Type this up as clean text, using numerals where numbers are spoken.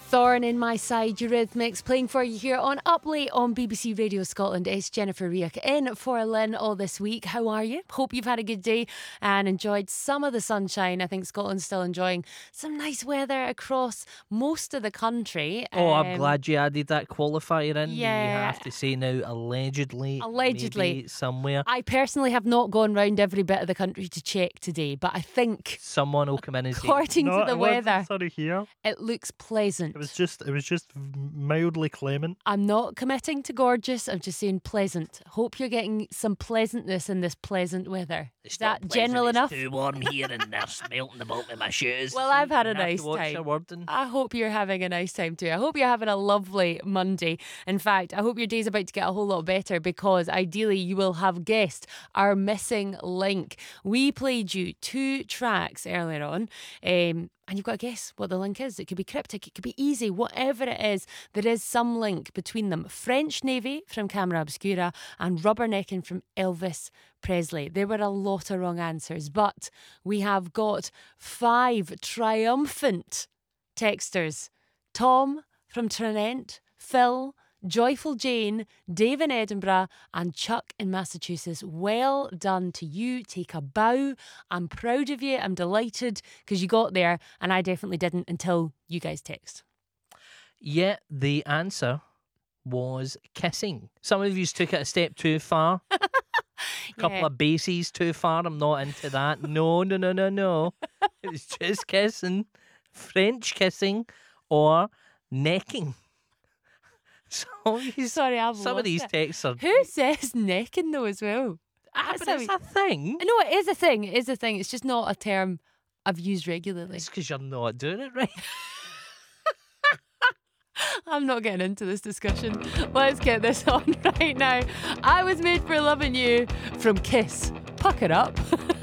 Thorn in My Side, Eurythmics, playing for you here on Up Late on BBC Radio Scotland. It's Jennifer Riach in for Lynn all this week. How are you? Hope you've had a good day and enjoyed some of the sunshine. I think Scotland's still enjoying some nice weather across most of the country. Oh, I'm glad you added that qualifier in. Yeah. You have to say now, allegedly. Maybe somewhere. I personally have not gone round every bit of the country to check today, but I think Someone will come in and say, according to the weather, Sorry, here. it looks pleasant. It was just mildly clement. I'm not committing to gorgeous. I'm just saying pleasant. Hope you're getting some pleasantness in this pleasant weather. Is that general enough? It's too warm here and they're melting about with my shoes. Well, I've had a You have to nice watch time. your wording. I hope you're having a nice time too. I hope you're having a lovely Monday. In fact, I hope your day's about to get a whole lot better because ideally you will have guessed our missing link. We played you 2 tracks earlier on. And you've got to guess what the link is. It could be cryptic, it could be easy, whatever it is, there is some link between them. French Navy from Camera Obscura and Rubbernecking from Elvis Presley. There were a lot of wrong answers, but we have got 5 triumphant texters. Tom from Tranent, Phil, Joyful Jane, Dave in Edinburgh and Chuck in Massachusetts. Well done to you. Take a bow. I'm proud of you. I'm delighted because you got there and I definitely didn't until you guys text. Yeah, the answer was kissing. Some of you took it a step too far. A couple of bases too far. I'm not into that. No. It was just kissing, French kissing or necking. Sorry, I've some of these texts are... Who says necking though as well? But it's a thing. No, it is a thing. It is a thing. It's just not a term I've used regularly. It's because you're not doing it right. I'm not getting into this discussion. Let's get this on right now. I Was Made for Loving You from Kiss. Pucker up.